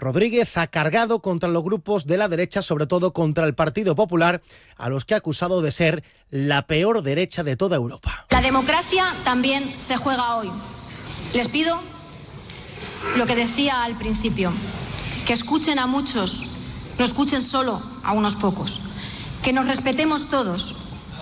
Rodríguez ha cargado contra los grupos de la derecha, sobre todo contra el Partido Popular, a los que ha acusado de ser la peor derecha de toda Europa. La democracia también se juega hoy. Les pido lo que decía al principio, que escuchen a muchos, no escuchen solo a unos pocos, que nos respetemos todos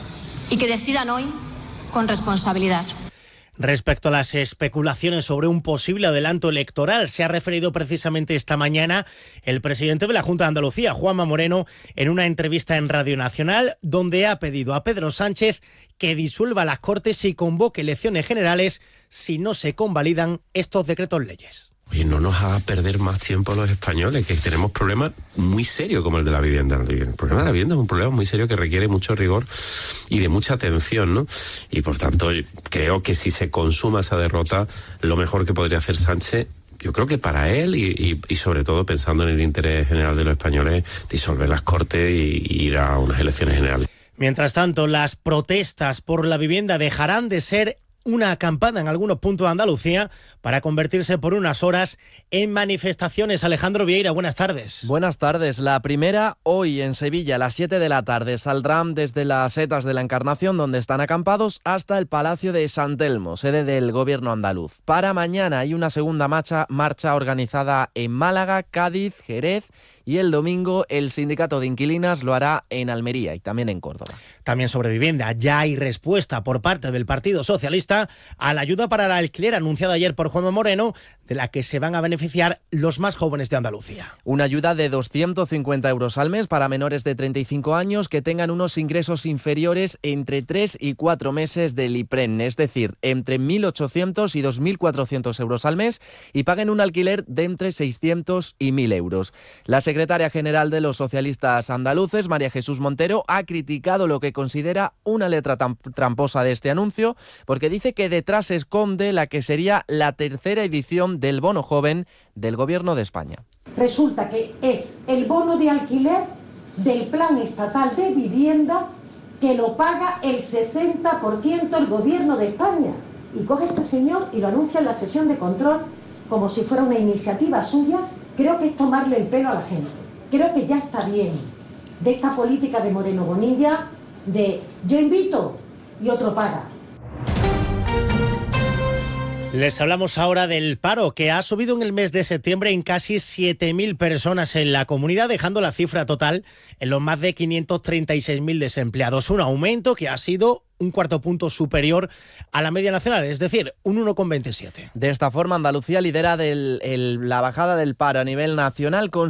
y que decidan hoy con responsabilidad. Respecto a las especulaciones sobre un posible adelanto electoral, se ha referido precisamente esta mañana el presidente de la Junta de Andalucía, Juanma Moreno, en una entrevista en Radio Nacional, donde ha pedido a Pedro Sánchez que disuelva las Cortes y convoque elecciones generales si no se convalidan estos decretos leyes. Y no nos haga perder más tiempo a los españoles, que tenemos problemas muy serios como el de la vivienda. El problema de la vivienda es un problema muy serio que requiere mucho rigor y de mucha atención, ¿no? Y por tanto, creo que si se consuma esa derrota, lo mejor que podría hacer Sánchez, yo creo que para él y sobre todo pensando en el interés general de los españoles, disolver las Cortes y ir a unas elecciones generales. Mientras tanto, las protestas por la vivienda dejarán de ser una acampada en algunos puntos de Andalucía para convertirse por unas horas en manifestaciones. Alejandro Vieira, buenas tardes. Buenas tardes. La primera hoy en Sevilla a las 7 de la tarde. Saldrán desde las Setas de la Encarnación, donde están acampados, hasta el Palacio de San Telmo, sede del Gobierno andaluz. Para mañana hay una segunda marcha organizada en Málaga, Cádiz, Jerez, y el domingo el sindicato de inquilinas lo hará en Almería y también en Córdoba. También sobre vivienda, ya hay respuesta por parte del Partido Socialista a la ayuda para el alquiler anunciada ayer por Juanma Moreno, de la que se van a beneficiar los más jóvenes de Andalucía. Una ayuda de 250 euros al mes para menores de 35 años que tengan unos ingresos inferiores entre 3 y 4 meses del IPREN, es decir, entre 1.800 y 2.400 euros al mes, y paguen un alquiler de entre 600 y 1.000 euros. La secretaria general de los socialistas andaluces, María Jesús Montero, ha criticado lo que considera una letra tramposa de este anuncio, porque dice que detrás se esconde la que sería la tercera edición del bono joven del Gobierno de España. Resulta que es el bono de alquiler del Plan Estatal de Vivienda que lo paga el 60% el Gobierno de España. Y coge este señor y lo anuncia en la sesión de control como si fuera una iniciativa suya. Creo que es tomarle el pelo a la gente. Creo que ya está bien de esta política de Moreno Bonilla de yo invito y otro paga. Les hablamos ahora del paro, que ha subido en el mes de septiembre en casi 7.000 personas en la comunidad, dejando la cifra total en los más de 536.000 desempleados. Un aumento que ha sido un cuarto punto superior a la media nacional, es decir, un 1,27. De esta forma, Andalucía lidera la bajada del paro a nivel nacional con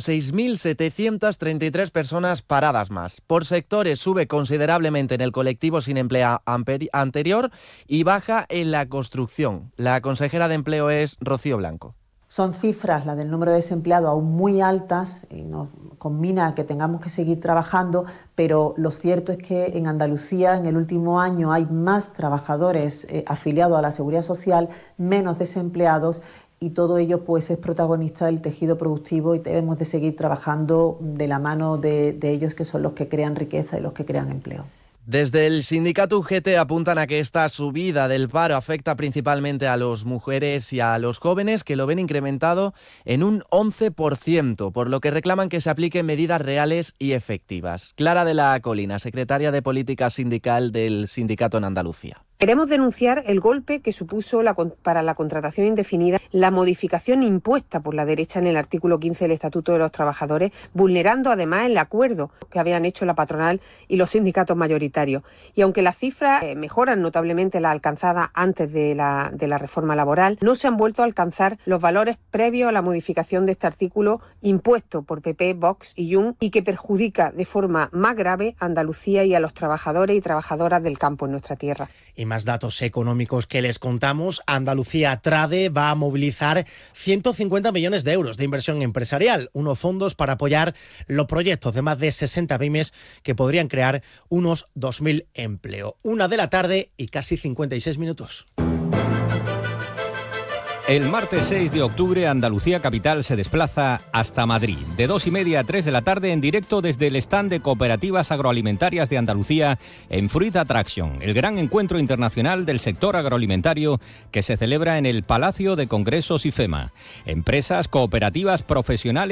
6.733 personas paradas más. Por sectores sube considerablemente en el colectivo sin empleo anterior y baja en la construcción. La consejera de Empleo es Rocío Blanco. Son cifras, las del número de desempleados, aún muy altas y nos conmina a que tengamos que seguir trabajando, pero lo cierto es que en Andalucía en el último año hay más trabajadores afiliados a la Seguridad Social, menos desempleados, y todo ello pues es protagonista del tejido productivo y debemos de seguir trabajando de la mano de ellos, que son los que crean riqueza y los que crean empleo. Desde el sindicato UGT apuntan a que esta subida del paro afecta principalmente a las mujeres y a los jóvenes, que lo ven incrementado en un 11%, por lo que reclaman que se apliquen medidas reales y efectivas. Clara de la Colina, secretaria de Política Sindical del sindicato en Andalucía. Queremos denunciar el golpe que supuso para la contratación indefinida la modificación impuesta por la derecha en el artículo 15 del Estatuto de los Trabajadores, vulnerando además el acuerdo que habían hecho la patronal y los sindicatos mayoritarios. Y aunque las cifras mejoran notablemente las alcanzadas antes de la reforma laboral, no se han vuelto a alcanzar los valores previos a la modificación de este artículo impuesto por PP, Vox y Jun, y que perjudica de forma más grave a Andalucía y a los trabajadores y trabajadoras del campo en nuestra tierra. Y más datos económicos que les contamos. Andalucía Trade va a movilizar 150 millones de euros de inversión empresarial, unos fondos para apoyar los proyectos de más de 60 pymes que podrían crear unos 2.000 empleos. 1 de la tarde y casi 56 minutos. El martes 6 de octubre, Andalucía Capital se desplaza hasta Madrid. De 2:30 a 3 de la tarde, en directo desde el stand de Cooperativas Agroalimentarias de Andalucía en Fruit Attraction, el gran encuentro internacional del sector agroalimentario que se celebra en el Palacio de Congresos IFEMA. Empresas, cooperativas, profesionales